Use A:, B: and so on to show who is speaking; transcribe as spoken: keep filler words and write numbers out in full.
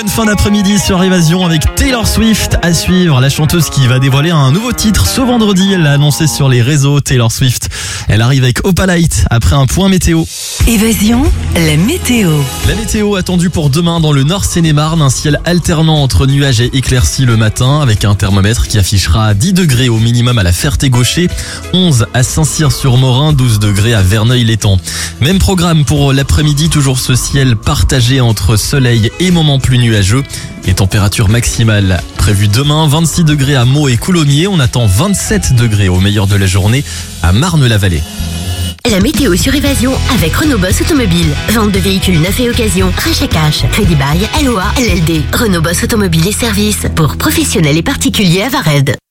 A: fin d'après-midi sur Évasion avec Taylor Swift à suivre. La chanteuse qui va dévoiler un nouveau titre ce vendredi. Elle l'a annoncé sur les réseaux. Taylor Swift, elle arrive avec Opalite après un point météo.
B: Évasion, la météo.
A: La météo attendue pour demain dans le Nord Seine-et-Marne. Un ciel alternant entre nuages et éclaircies le matin avec un thermomètre qui affichera dix degrés au minimum à la Ferté-Gaucher, onze à Saint-Cyr-sur-Morin, douze degrés à Verneuil-l'Étang. Même programme pour l'après-midi, toujours ce ciel partagé entre soleil et moments plus nuageux. Les températures maximales prévues demain, vingt-six degrés à Meaux et Coulommiers. On attend vingt-sept degrés au meilleur de la journée à Marne-la-Vallée.
C: La météo sur Évasion avec Renault Boss Automobile. Vente de véhicules neufs et occasion, rachat cash, crédit bail, L O A, L L D. Renault Boss Automobile et services pour professionnels et particuliers à Vared.